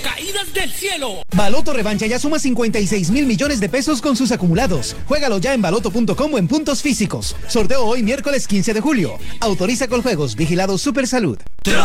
caídas del cielo. Baloto Revancha ya suma 56.000 millones de pesos con sus acumulados. Juégalo ya en baloto.com o en puntos físicos. Sorteo hoy miércoles 15 de julio. Autoriza con juegos. Vigilado Supersalud.